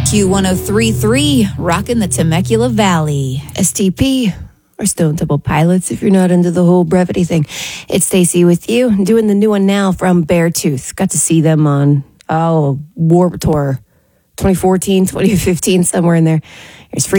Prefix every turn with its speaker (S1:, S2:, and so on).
S1: Q103.3, rocking the Temecula Valley.
S2: STP, or Stone Temple Pilots, if you're not into the whole brevity thing. It's Stacey with you, doing the new one now from Beartooth. Got to see them on, Warped Tour 2014, 2015, somewhere in there. Here's Free